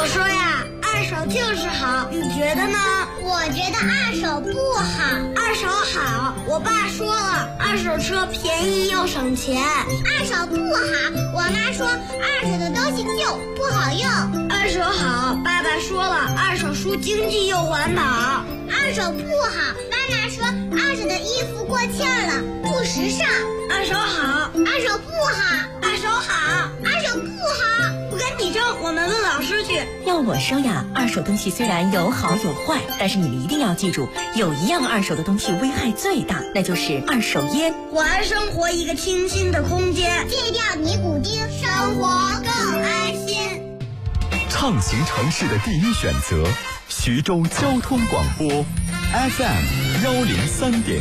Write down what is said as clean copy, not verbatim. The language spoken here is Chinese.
我说呀，二手就是好，你觉得呢？ 我觉得二手不好。 二手好，我爸说了，二手车便宜又省钱。 二手不好，我妈说二手的东西旧不好用。 二手好，爸爸说了，二手书经济又环保。 二手不好，妈妈说二手的衣服过气了，不时尚。 二手好， 二手不好， 二手好， 二手不好。 不跟你争，我们问老师去。 要我说呀，二手东西虽然有好有坏，但是你们一定要记住，有一样二手的东西危害最大，那就是二手烟。 还生活一个清新的空间， 戒掉尼古丁，生活更安心。 畅行城市的第一选择，徐州交通广播 FM 103.1。